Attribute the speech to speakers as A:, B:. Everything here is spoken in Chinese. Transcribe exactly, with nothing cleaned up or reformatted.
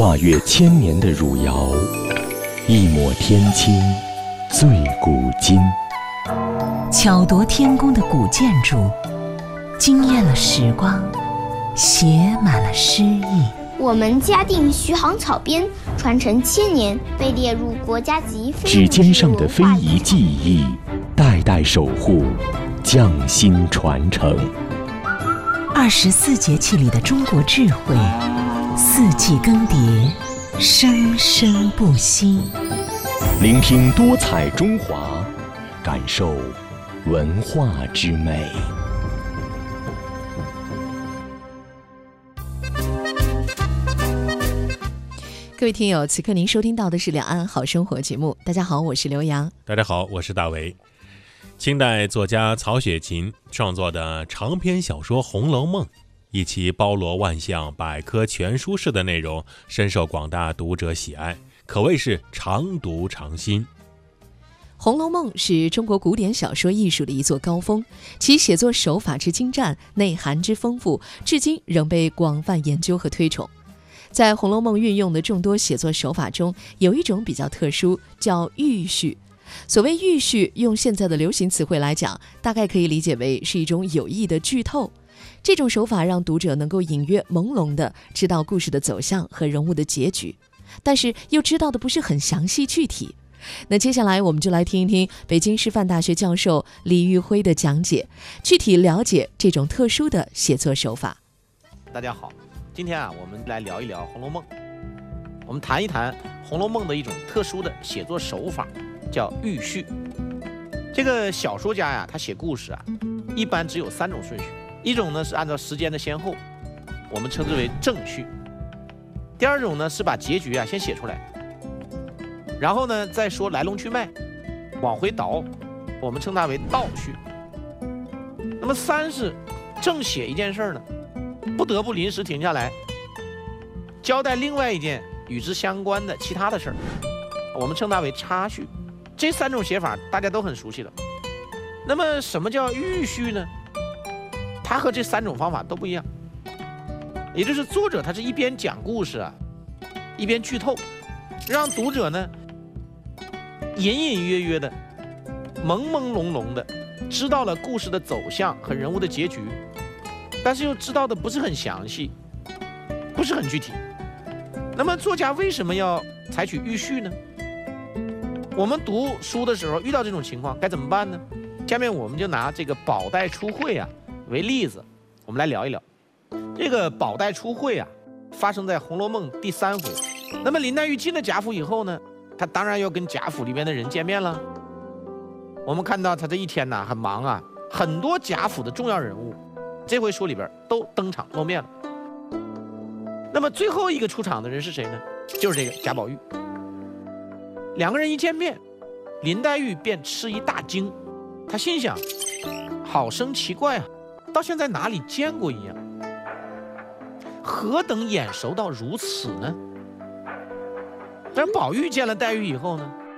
A: 跨越千年的汝窑，一抹天青，醉古今。
B: 巧夺天工的古建筑，惊艳了时光，写满了诗意。
C: 我们嘉定徐杭草编传承千年，被列入国家级非
A: 指尖上的非遗技艺，代代守护，匠心传承。
B: 二十四节气里的中国智慧，四季更迭，生生不息。
A: 聆听多彩中华，感受文化之美。
D: 各位听友，此刻您收听到的是两岸好生活节目。大家好，我是刘洋。
E: 大家好，我是大为。清代作家曹雪芹创作的长篇小说《红楼梦》，一期包罗万象、百科全书式的内容，深受广大读者喜爱，可谓是常读常新。《
D: 红楼梦》是中国古典小说艺术的一座高峰，其写作手法之精湛、内涵之丰富，至今仍被广泛研究和推崇。在《红楼梦》运用的众多写作手法中，有一种比较特殊，叫寓叙。所谓寓叙，用现在的流行词汇来讲，大概可以理解为是一种有意的剧透。这种手法让读者能够隐约朦胧地知道故事的走向和人物的结局，但是又知道的不是很详细具体。那接下来我们就来听一听北京师范大学教授李玉辉的讲解，具体了解这种特殊的写作手法。
F: 大家好，今天啊，我们来聊一聊《红楼梦》，我们谈一谈《红楼梦》的一种特殊的写作手法，叫寓叙。这个小说家呀，他写故事啊，一般只有三种顺序，一种呢是按照时间的先后，我们称之为正序；第二种呢是把结局啊先写出来，然后呢再说来龙去脉，往回倒，我们称它为倒叙。那么三是正写一件事呢，不得不临时停下来，交代另外一件与之相关的其他的事儿，我们称它为插叙。这三种写法大家都很熟悉了。那么什么叫寓叙呢？它和这三种方法都不一样，也就是作者他是一边讲故事啊，一边剧透，让读者呢隐隐约约的、朦朦胧胧的知道了故事的走向和人物的结局，但是又知道的不是很详细，不是很具体。那么作家为什么要采取寓叙呢？我们读书的时候遇到这种情况该怎么办呢？下面我们就拿这个宝黛初会啊为例子，我们来聊一聊。这个宝黛初会啊发生在《红楼梦》第三回。那么林黛玉进了贾府以后呢，她当然要跟贾府里面的人见面了。我们看到她这一天呢很忙啊，很多贾府的重要人物这回书里边都登场露面了。那么最后一个出场的人是谁呢？就是这个贾宝玉。两个人一见面，林黛玉便吃一大惊，她心想，好生奇怪啊，到现在哪里见过一样，何等眼熟到如此呢？但宝玉见了黛玉以后呢，